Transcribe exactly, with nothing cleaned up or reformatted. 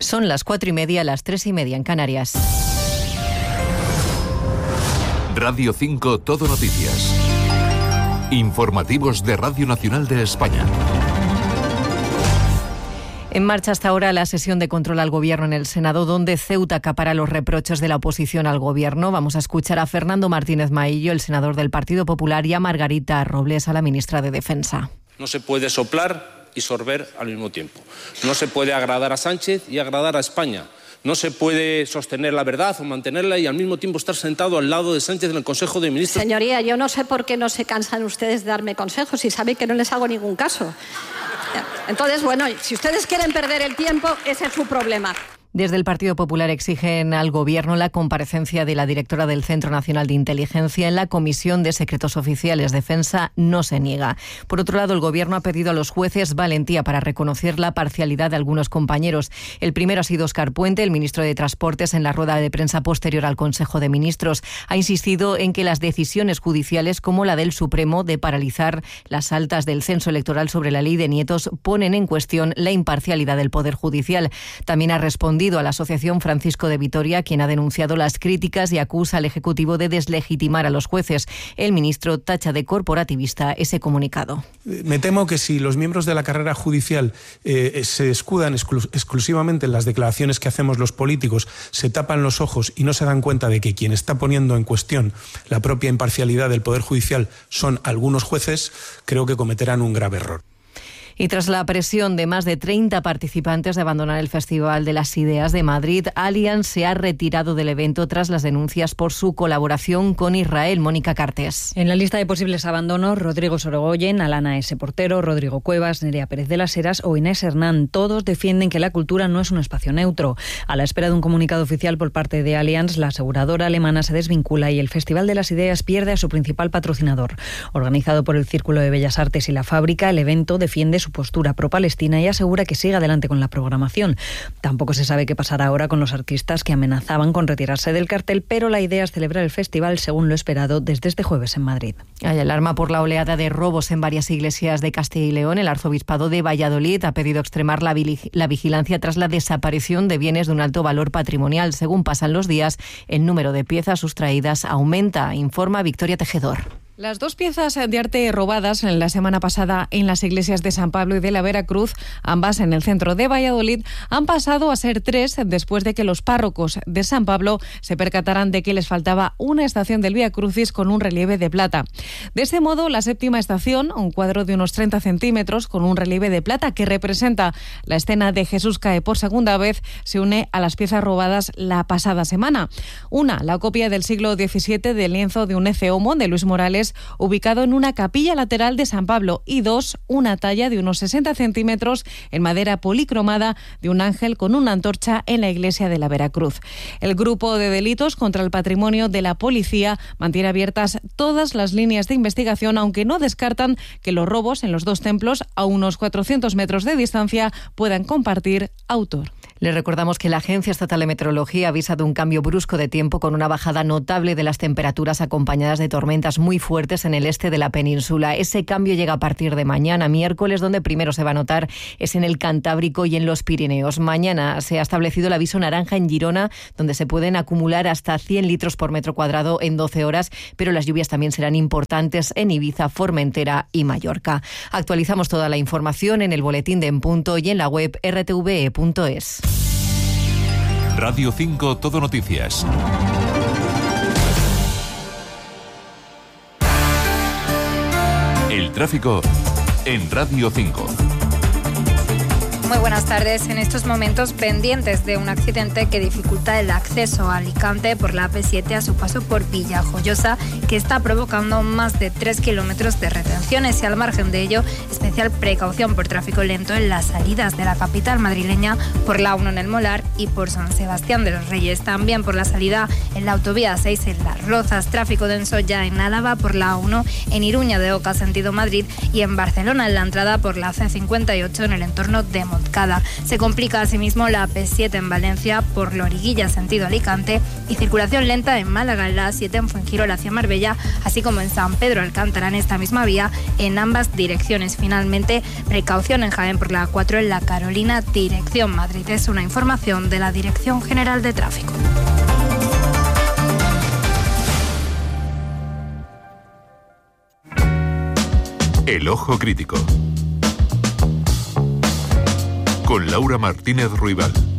Son las cuatro y media, las tres y media en Canarias. Radio cinco Todo Noticias. Informativos de Radio Nacional de España. En marcha hasta ahora la sesión de control al Gobierno en el Senado, donde Ceuta acapara los reproches de la oposición al Gobierno. Vamos a escuchar a Fernando Martínez Maillo, el senador del Partido Popular, y a Margarita Robles, a la ministra de Defensa. No se puede soplar y sorber al mismo tiempo. No se puede agradar a Sánchez y agradar a España. No se puede sostener la verdad o mantenerla y al mismo tiempo estar sentado al lado de Sánchez en el Consejo de Ministros. Señoría, yo no sé por qué no se cansan ustedes de darme consejos y saben que no les hago ningún caso. Entonces, bueno, si ustedes quieren perder el tiempo, ese es su problema. Desde el Partido Popular exigen al Gobierno la comparecencia de la directora del Centro Nacional de Inteligencia en la Comisión de Secretos Oficiales. Defensa no se niega. Por otro lado, el Gobierno ha pedido a los jueces valentía para reconocer la parcialidad de algunos compañeros. El primero ha sido Óscar Puente, el ministro de Transportes, en la rueda de prensa posterior al Consejo de Ministros. Ha insistido en que las decisiones judiciales, como la del Supremo de paralizar las altas del censo electoral sobre la ley de nietos, ponen en cuestión la imparcialidad del Poder Judicial. También ha respondido a la Asociación Francisco de Vitoria, quien ha denunciado las críticas y acusa al Ejecutivo de deslegitimar a los jueces. El ministro tacha de corporativista ese comunicado. Me temo que si los miembros de la carrera judicial eh, se escudan exclu- exclusivamente en las declaraciones que hacemos los políticos, se tapan los ojos y no se dan cuenta de que quien está poniendo en cuestión la propia imparcialidad del Poder Judicial son algunos jueces, creo que cometerán un grave error. Y tras la presión de más de treinta participantes de abandonar el Festival de las Ideas de Madrid, Allianz se ha retirado del evento tras las denuncias por su colaboración con Israel. Mónica Cartés. En la lista de posibles abandonos, Rodrigo Sorogoyen, Alana S. Portero, Rodrigo Cuevas, Nerea Pérez de las Heras o Inés Hernán. Todos defienden que la cultura no es un espacio neutro. A la espera de un comunicado oficial por parte de Allianz, la aseguradora alemana se desvincula y el Festival de las Ideas pierde a su principal patrocinador. Organizado por el Círculo de Bellas Artes y la Fábrica, el evento defiende su postura pro-palestina y asegura que sigue adelante con la programación. Tampoco se sabe qué pasará ahora con los artistas que amenazaban con retirarse del cartel, pero la idea es celebrar el festival según lo esperado desde este jueves en Madrid. Hay alarma por la oleada de robos en varias iglesias de Castilla y León. El Arzobispado de Valladolid ha pedido extremar la, la vigilancia tras la desaparición de bienes de un alto valor patrimonial. Según pasan los días, el número de piezas sustraídas aumenta, informa Victoria Tejedor. Las dos piezas de arte robadas en la semana pasada en las iglesias de San Pablo y de la Veracruz, ambas en el centro de Valladolid, han pasado a ser tres después de que los párrocos de San Pablo se percataran de que les faltaba una estación del Vía Crucis con un relieve de plata. De este modo, la séptima estación, un cuadro de unos treinta centímetros con un relieve de plata que representa la escena de Jesús cae por segunda vez, se une a las piezas robadas la pasada semana. Una, la copia del siglo diecisiete del lienzo de un Ecce Homo de Luis Morales, ubicado en una capilla lateral de San Pablo, y dos, una talla de unos sesenta centímetros en madera policromada de un ángel con una antorcha en la iglesia de la Veracruz. El grupo de delitos contra el patrimonio de la policía mantiene abiertas todas las líneas de investigación, aunque no descartan que los robos en los dos templos a unos cuatrocientos metros de distancia puedan compartir autor. Le recordamos que la Agencia Estatal de Meteorología avisa de un cambio brusco de tiempo con una bajada notable de las temperaturas acompañadas de tormentas muy fuertes en el este de la península. Ese cambio llega a partir de mañana, miércoles, donde primero se va a notar es en el Cantábrico y en los Pirineos. Mañana se ha establecido el aviso naranja en Girona, donde se pueden acumular hasta cien litros por metro cuadrado en doce horas, pero las lluvias también serán importantes en Ibiza, Formentera y Mallorca. Actualizamos toda la información en el boletín de En Punto y en la web r t v e punto es. Radio cinco Todo Noticias. El tráfico en Radio cinco. Muy buenas tardes. En estos momentos pendientes de un accidente que dificulta el acceso a Alicante por la A P siete a su paso por Villajoyosa, que está provocando más de tres kilómetros de retenciones, y al margen de ello, especial precaución por tráfico lento en las salidas de la capital madrileña por la uno en el Molar y por San Sebastián de los Reyes. También por la salida en la autovía seis en Las Rozas, tráfico denso ya en Álava por la A uno, en Iruña de Oca sentido Madrid y en Barcelona en la entrada por la C cincuenta y ocho en el entorno de Montaña. Montcada. Se complica asimismo la A P siete en Valencia por Loriguilla sentido Alicante y circulación lenta en Málaga en la A siete en Fuengirola hacia Marbella, así como en San Pedro Alcántara en esta misma vía en ambas direcciones. Finalmente, precaución en Jaén por la A cuatro en la Carolina dirección Madrid. Es una información de la Dirección General de Tráfico. El Ojo Crítico con Laura Martínez Ruibal.